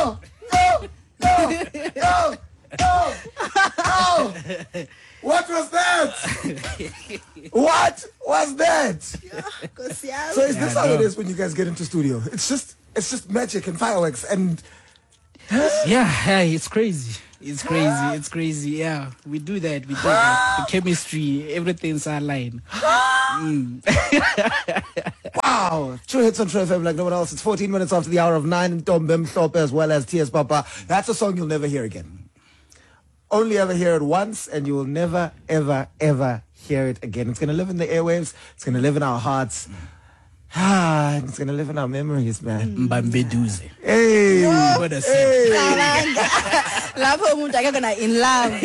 no, no, no, no, no, no. What was that? What was that? So is this how it is when you guys get into studio? It's just magic and fireworks and yeah, it's crazy. It's crazy. Yeah, we do that. The chemistry, everything's aligned. Wow. True hits on True FM like no one else. It's 14 minutes after the hour of 9. Ntombem Mhlophe as well as T.S. Papa. That's a song you'll never hear again. Only ever hear it once, and you will never, ever, ever hear it again. It's going to live in the airwaves. It's going to live in our hearts. It's going to live in our memories, man. Mbambeduze. Hey. What a scene. In love.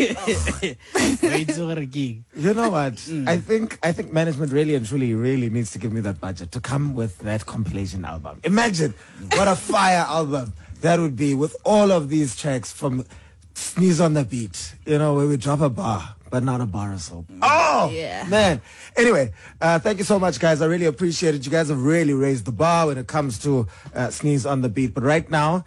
You know what? I think management really and truly really needs to give me that budget to come with that compilation album. Imagine what a fire album that would be with all of these tracks from Sneeze on the Beat, where we drop a bar, but not a bar of soap. Oh, yeah. Man. Anyway, thank you so much, guys. I really appreciate it. You guys have really raised the bar when it comes to Sneeze on the Beat. But right now,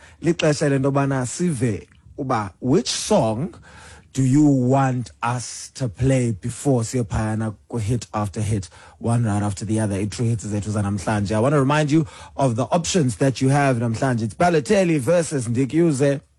which song do you want us to play before Siyapayana go hit after hit, one right after the other? It hits namhlanje. I want to remind you of the options that you have namhlanje. It's Balotelli versus Ndikyuze.